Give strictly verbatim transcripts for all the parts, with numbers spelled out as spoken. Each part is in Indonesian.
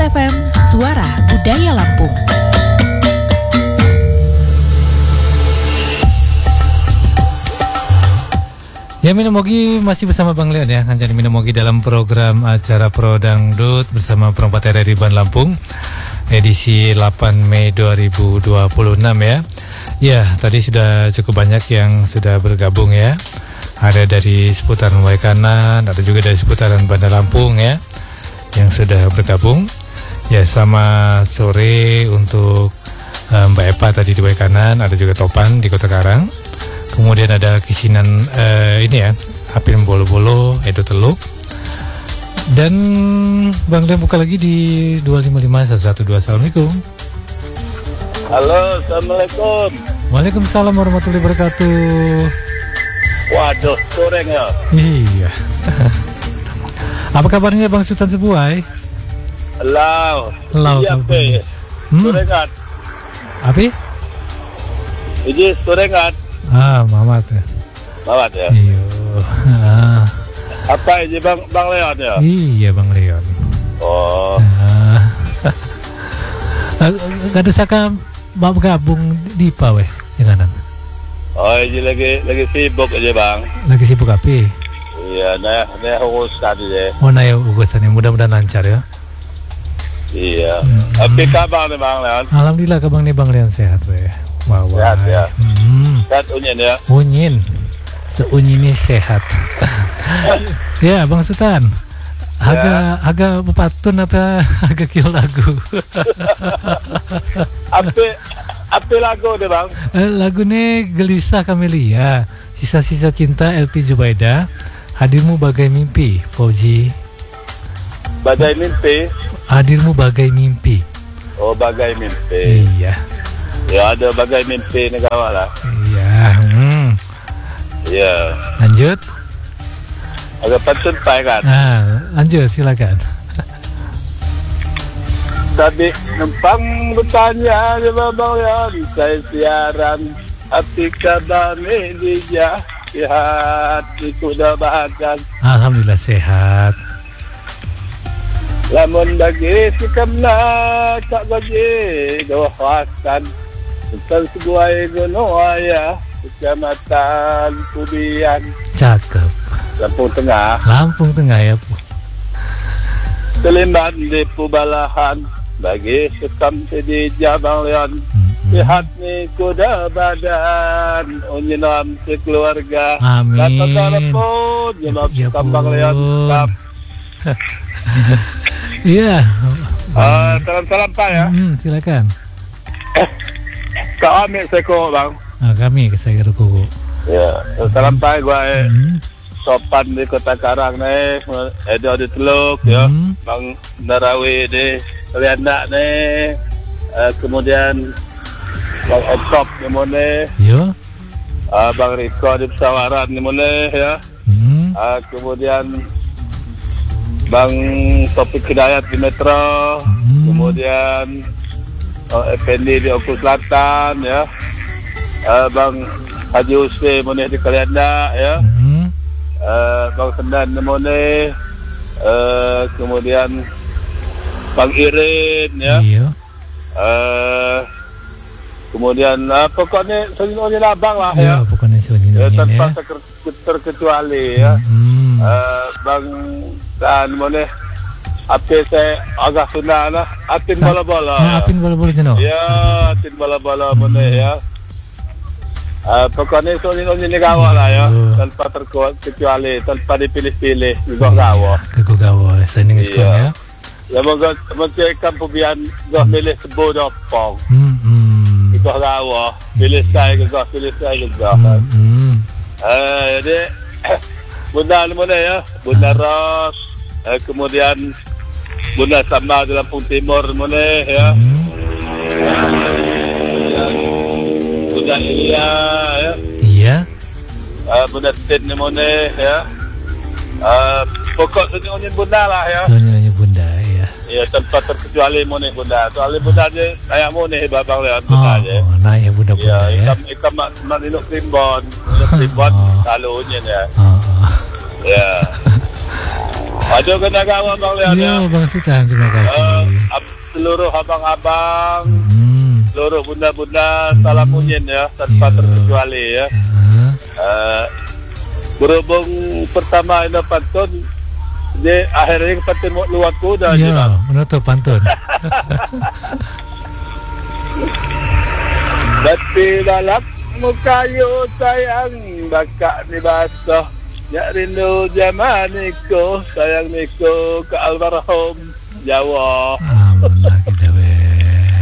F M, Suara Budaya Lampung. Ya, Minomogi masih bersama Bang Leon ya, Kancani Minomogi dalam program acara Pro Dangdut bersama Perempat R R I Ban Lampung edisi delapan Mei dua ribu dua puluh enam ya. Ya, tadi sudah cukup banyak yang sudah bergabung ya. Ada dari seputaran Waikanan, ada juga dari seputaran Bandar Lampung ya, yang sudah bergabung. Ya, sama sore untuk uh, Mbak Epa tadi di Waikanan, ada juga Topan di Kota Karang. Kemudian ada Kisinan uh, ini ya, Apin Bolo-Bolo, Edo Teluk. Dan Bang Leon buka lagi di dua lima lima satu satu dua. Assalamualaikum. Halo, Assalamualaikum. Waalaikumsalam warahmatullahi wabarakatuh. Waduh, goreng ya. Iya. Apa kabarnya Bang Sultan Sebuai? Lau. Lau. Iya, Pe. Hmm. Gorengan. Apa? Ini gorengan. Ah, Mamat ya. Mamat ya. Iya. Ah. Apa ini Bang Bang Leon ya? Iya, Bang Leon. Oh. Ah. Kada saka mau gabung di Pawe janganan. Oh, ini lagi lagi sibuk aja Bang. Lagi sibuk apa? Iya, nah, nah urusan aja. Oh, nah ya urusannya mudah-mudahan lancar ya. Iya. Hmm. Apa kabar nih Bang Leon? Alhamdulillah Bang nih Bang Leon sehat we. Wah, wah. Sehat ya. Hmm. Sehat unyin ya. Unyin. Seunyin sehat. Ya, Bang Sultan. Harga ya. Harga bepatun apa harga kilo lagu? Apa apa lagu deh Bang? Eh, lagu nih Gelisah Kamelia, Sisa-sisa Cinta L P Jubaida, Hadirmu Bagai Mimpi Fauzi. Bagai mimpi. Hadirmu Bagai Mimpi. Oh, bagai mimpi. Iya. Ya, ada bagai mimpi negara lah. Iya. Hmm. Iya. Lanjut. Agak pantun pai kan. Nah, lanjut silakan. Tadi numpang bertanya di Bang Leon, saya siaran hati kadang-kadang dia sehat itu dah bahagia. Alhamdulillah sehat. Lamun bagi sikamna tak gaji doakan tentang sebuah gonoaya kecamatan Pudian, Cakep. Lampung Tengah. Lampung Tengah ya, Bu. Selimban di Pubalahan bagi sekam di Jabang Leon. Mm-hmm. Sehat ni kuda badan unyinom sekeluarga. Amin. Datang pun jenam Ya sekam Bang Leon. Iya. Uh, salam-salam Pak ya. Hmm, silakan. Kak Amir Seko Bang. Nah, kami ke saya Kuku. Ya, salam Pak gua eh. Hmm. Sopan di Kota Karang nih, Edo di Teluk ya, Hmm. Bang Narawi di Kalianda nih, uh, kemudian Bang Etop di mana, Yo. uh, Bang Riko di Pesawaran di mana ya, Hmm. uh, kemudian Bang Topik Hidayat di Metro, Hmm. kemudian uh, Effendi di Oku Selatan ya, uh, Bang Haji Usni mana di Kalianda ya. Hmm. Uh, Bang Sendan Nemone, uh, kemudian Bang Irin ya, Iya. uh, kemudian uh, pokoknya semuanya abang lah Ya, ya, pokoknya sunyi ya ya. tanpa ter- terkecuali ya, Hmm. uh, Bang Dan Nemone, apa saya agak Sunda lah, Atin Sa- bola-bola, Nah, apin bola-bola jenuh. ya Atin bola-bola mana ya. Uh, pokoknya soalnya ini gawa lah ya, Aduh. tanpa terkecuali, tanpa dipilih-pilih juga gawa. Ke gawa, sending skon ya. Ya moga moga kampubian gak milih sebu dopong. Hmm. Hmm. Itu gawa, pilih saya juga, pilih saya juga. Hmm. Hmm. Eh, jadi Bunda mana ya, Bunda Ros, eh, kemudian Bunda Sama di Lampung Timur mana ya. Bunda Iya ya. Iya. Uh, Bunda Tin ni mana ya. Uh, pokok sunyi Bunda lah ya. Sunyi Bunda ya. Ya tanpa terkecuali mana Bunda. Soalnya Bunda je kayak mana babang Leon Oh, Bunda je. oh, nah ya Bunda Bunda Ya, ya. ikam ikam mak mak inuk krimbon, inuk krimbon Oh. selalunya ya. Oh, oh. Ya. Ada kena kawan Bang Leon Iya, ya. Bang Sultan, terima kasih. Uh, ab- seluruh abang-abang, Hmm. seluruh bunda-bunda, salam munyin ya, tanpa Iya. terkecuali ya. Ah, Uh, berhubung pertama ini pantun, di akhirnya pantun mau luar kuda Iya, aja. menutup pantun. Tapi balap mukayu sayang bakak ni basah. Ya rindu zaman niku sayang niku ke almarhum Jawa. Alah kita weh.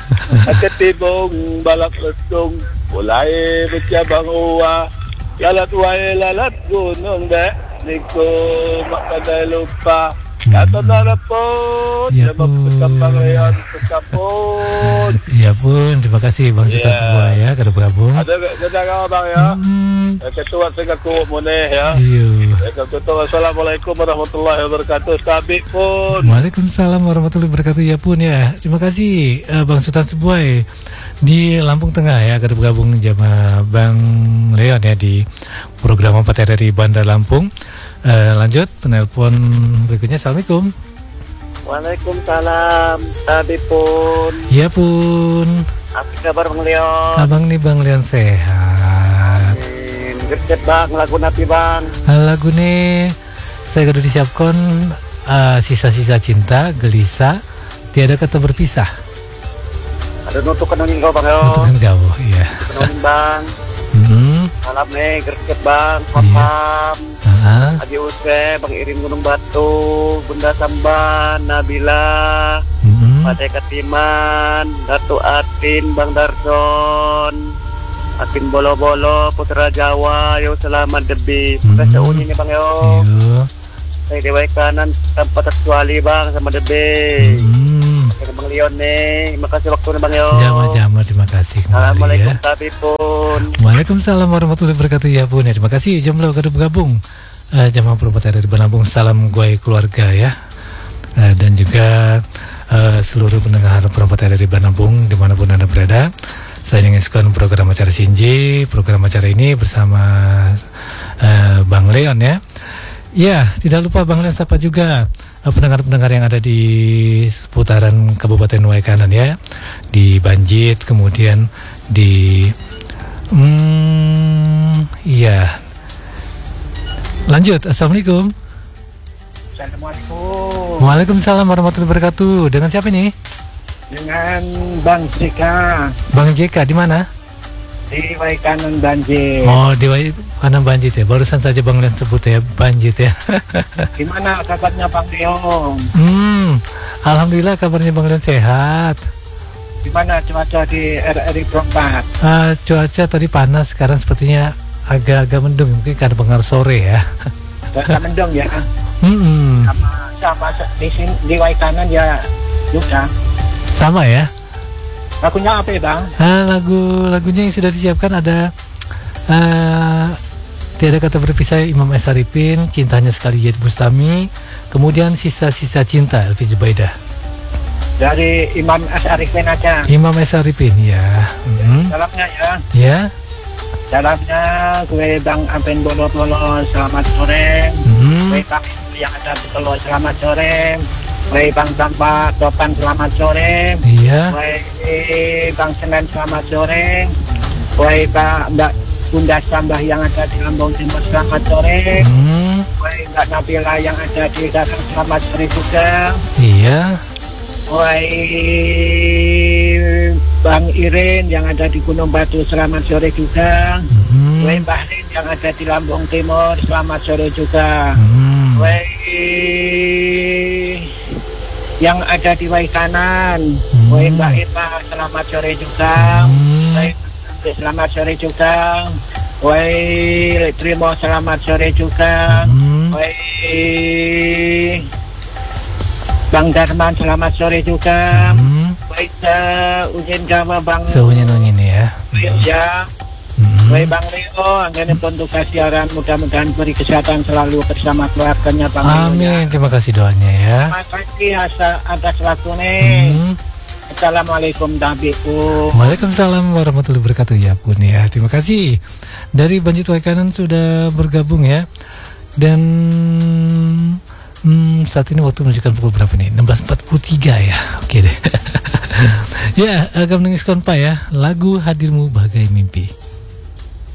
Ketibung balap lesung mulai bercabang uwa. Lalat wae lalat gunung dek niku mak pandai lupa. Kata narapun Ya sebab pun. berkembang leon berkembang. Iya pun, terima kasih Bang Sultan Iya. semua ya, kada bergabung. Ada kata kau bang ya. Hmm. Eh, Ketua Segaku Muneh ya. Iya. Eh, Ketua Assalamualaikum warahmatullahi wabarakatuh. Tabik pun. Waalaikumsalam warahmatullahi wabarakatuh. Ya pun ya. Terima kasih eh, Bang Sultan Sebuai di Lampung Tengah ya, kada bergabung sama Bang Leon ya di program empat R R I Bandar Lampung. Eh, lanjut penelpon berikutnya. Assalamualaikum. Waalaikumsalam, Tabik pun. Ya pun. Apa kabar Bang Leon? Abang nih Bang Leon sehat. Gercep bang, lagu napi bang. Lagu nih saya kudu disiapkan uh, sisa-sisa cinta, gelisah, tiada kata berpisah. Ada nutuk kenangin kau bang Untuk yo. engkau, iya. Kenangin bang. Hmm, Salam nih, gercep bang. Paham. ah, Adi Use, Bang Irin Gunung Batu, Bunda Samban, Nabila, hmm, Pate Katiman, Datu Atin, Bang Darson, Atin Bolo-Bolo, Putra Jawa, yo selamat debi. Hmm. Kasih unyi nih bang yo. iya, Saya dewa kanan tanpa terkecuali bang sama debi. hmm, Saya Bang Leon nih, makasih waktunya bang yo. jama-jama terima kasih kembali Assalamualaikum ya. Tabi pun. Waalaikumsalam warahmatullahi wabarakatuh ya pun ya. Terima kasih jomlo kada bergabung. Uh, jamaah perempuan dari Bandung, salam gue keluarga ya. Uh, dan juga uh, seluruh pendengar perempuan dari Bandung dimanapun anda berada. Saya menyaksikan program acara Sinji, program acara ini bersama uh, Bang Leon ya. Ya, tidak lupa Bang Leon sapa juga uh, pendengar-pendengar yang ada di seputaran Kabupaten Waikanan ya, di Banjit, kemudian di, hmm, iya. Lanjut, assalamualaikum. Assalamualaikum. Waalaikumsalam warahmatullahi wabarakatuh. Dengan siapa nih? Dengan Bang Jika Bang J K di mana? di Waikanan Banjir. Oh, di Wai- kanan Banjit ya. Barusan saja Bang Leon sebut ya Banjit ya. Gimana kabarnya Bang Leon? Hmm, alhamdulillah kabarnya Bang Leon sehat. Gimana cuaca di R R I Perempat? Uh, cuaca tadi panas, sekarang sepertinya agak-agak mendung, mungkin karena pengaruh sore ya. Agak mendung ya. Hmm, Sama sama di sini di Waikanan ya juga. sama ya. Lagunya apa ya Bang? Ah, lagu lagunya yang sudah disiapkan ada uh, Tiada Kata Berpisah Imam S. Arifin, Cintanya Sekali Yed Bustami, kemudian Sisa-Sisa Cinta Elvi Zubaidah. Dari Imam S. Arifin aja. Imam S. Arifin ya. Hmm, Salamnya ya. ya. Salamnya gue Bang Ampen Bolo-Bolo, selamat sore. Hmm, Gue Bang yang ada di Solo, selamat sore. Gue Bang Tampak Topan, selamat sore. iya. Gue Bang Senen, selamat sore. Gue Pak Mbak Bunda Sambah yang ada di Lampung Timur, selamat sore. Hmm, Gue Mbak Nabila yang ada di Garut, selamat sore juga. iya. Gue Bang Irin yang ada di Gunung Batu, selamat sore juga. Hmm, Gue Mbak Lin yang ada di Lampung Timur, selamat sore juga. hmm, Gue yang ada di Waikanan, Hmm. gue Mbak Ita, selamat sore juga. Hmm. Gue selamat sore juga. Gue Trimo, selamat sore juga. Hmm. Gue Bang Darman, selamat sore juga. hmm. Gue Ujin Jawa Bang Seunya-unya ini ya. ya. Hmm. Gue Bang Leo, angin pun tugas siaran, mudah-mudahan beri kesehatan selalu bersama keluarganya Bang Leo. Amin, terima kasih doanya ya. Terima kasih asa- atas waktunya. Hmm. Assalamualaikum tabiku. Waalaikumsalam warahmatullahi wabarakatuh ya pun ya. Terima kasih dari Banjit Waikanan sudah bergabung ya. Dan Hmm, saat ini waktu menunjukkan pukul berapa nih? enam belas empat puluh tiga ya. Oke deh. Ya, agak menangis konpa ya. Lagu Hadirmu Bagai Mimpi.